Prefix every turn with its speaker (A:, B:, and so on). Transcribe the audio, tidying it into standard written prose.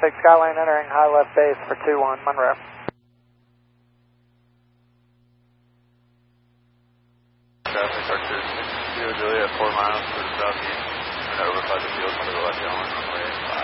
A: Take Skyline entering high left base for 2-1, Monroe.
B: Traffic Archer 60 Juliet 4 miles to the southeast, and over 5 field under the left element runway 5.